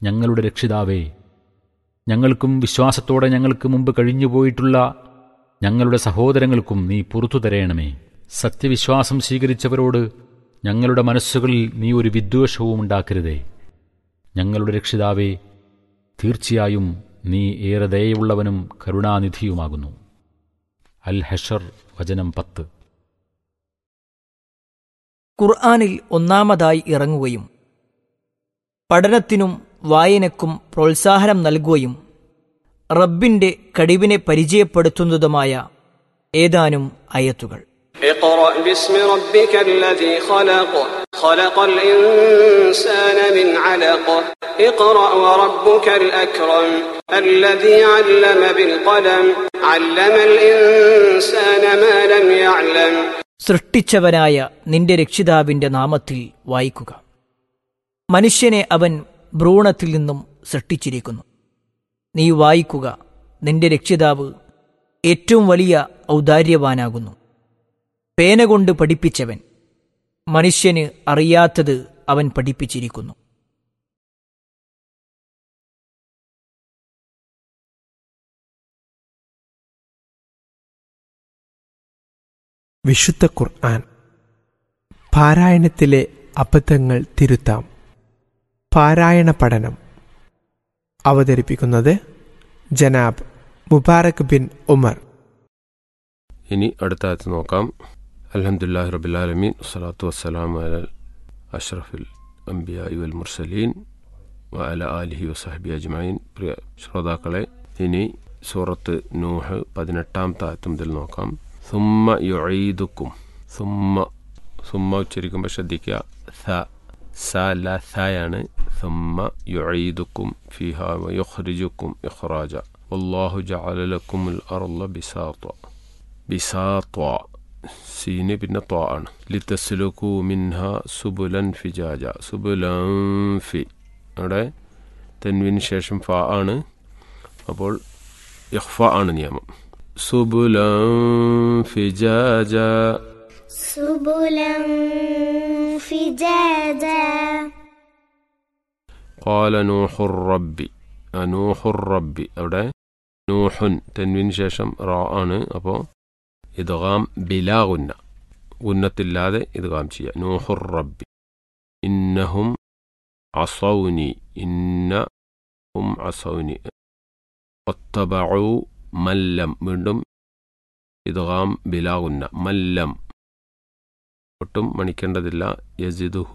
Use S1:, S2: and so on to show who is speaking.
S1: ഞങ്ങളുടെ രക്ഷിതാവേ, ഞങ്ങൾക്കും വിശ്വാസത്തോടെ ഞങ്ങൾക്ക് മുമ്പ് കഴിഞ്ഞുപോയിട്ടുള്ള ഞങ്ങളുടെ സഹോദരങ്ങൾക്കും നീ പുറത്തു തരേണമേ. സത്യവിശ്വാസം സ്വീകരിച്ചവരോട് ഞങ്ങളുടെ മനസ്സുകളിൽ നീ ഒരു വിദ്വേഷവും ഉണ്ടാക്കരുതേ. ഞങ്ങളുടെ രക്ഷിതാവേ, തീർച്ചയായും നീ ഏറെ ദയയുള്ളവനും കരുണാനിധിയുമാകുന്നു. അൽ ഹഷർ വചനം 10.
S2: ഖുർആനിൽ ഒന്നാമതായി ഇറങ്ങുകയും പഠനത്തിനും വായനക്കും പ്രോത്സാഹനം നൽകുകയും റബ്ബിന്റെ കഴിവിനെ പരിചയപ്പെടുത്തുന്നതുമായ ഏതാനും ആയത്തുകൾ.
S3: اقرأ باسم ربك الذي خلق خلق الإنسان من علق اقرأ وربك الأكرم الذي علم بالقلم علم الإنسان ما لم يعلم.
S2: സൃഷ്ടിച്ചവനായ നിന്റെ രക്ഷിതാവിന്റെ നാമത്തിൽ വായിക്കുക. മനുഷ്യനെ അവൻ ഭ്രൂണത്തിൽ നിന്നും സൃഷ്ടിച്ചിരിക്കുന്നു. നീ വായിക്കുക, നിന്റെ രക്ഷിതാവ് ഏറ്റവും വലിയ ഔദാര്യവാനാകുന്നു. പേന കൊണ്ട് പഠിപ്പിച്ചവൻ, മനുഷ്യന് അറിയാത്തത് അവൻ പഠിപ്പിച്ചിരിക്കുന്നു.
S4: വിശുദ്ധ ഖുർആൻ പാരായണത്തിലെ അബദ്ധങ്ങൾ തിരുത്താം. പാരായണ പഠനം അവതരിപ്പിക്കുന്നത് ജനാബ് മുബാറക് ബിൻ ഉമർ.
S5: ഇനി അടുത്ത ആയത്ത് നോക്കാം. അൽഹംദുലില്ലാഹി റബ്ബിൽ ആലമീൻ വസ്സലാത്തു വസ്സലാമു അലൽ അഷ്റഫിൽ അംബിയാഇ വൽ മുർസലീൻ വഅല ആലിഹി വസഹ്ബിഹി അജ്മഈൻ. പ്രിയ ശ്രോതാക്കളെ, ഇനി സൂറത്ത് നൂഹ് 18-ാമത്തെ ആയത്ത് മുതൽ നോക്കാം. സുമ്മ യുഈദുക്കും. സുമ്മ ഉച്ചരിക്കുമ്പോൾ ശ്രദ്ധിക്കുക, ാണ്. സുമ്മ യുഈദുക്കും ഫീഹാ വയുഖ്രിജുക്കും ഇഖ്റാജ വല്ലാഹു ജഅല ലക്കുമുൽ അർള ബിസാത്ത. സീന് പിന്നെ ത്വാ ആണ്. ലിതസ്ലുകൂ മിൻഹാ സുബുലൻ ഫിജാജ. സുബുലൻ ഫി, അവിടെ തൻവീന് ശേഷം ഫ ആണ്, അപ്പോൾ ഇഖ്ഫ ആണ് നിയമം. സുബുലൻ ഫിജാജ
S6: സുബുലൻ ഫിജാജ.
S5: ഖാല നൂഹുർ റബ്ബി. നൂഹുർ റബ്ബി, അവിടെ നൂഹുൻ തൻവീന് ശേഷം റാ ആണ്, അപ്പോൾ ഇദ്ഗാം ബിലാ ഗുന്ന, ഗുന്നത്തില്ലാതെ ഇദ്ഗാം ചെയ്യുക. നൂഹുർ റബ്ബി. ഇന്നഹും അസൗനി. ഇന്നഹും അസൗനി. വത്തബഉ മല്ലം, വീണ്ടും ഇദ്ഗാം ബിലാ ഗുന്ന. മല്ലം ഒട്ടും മണിക്കേണ്ടതില്ല. യസിദുഹു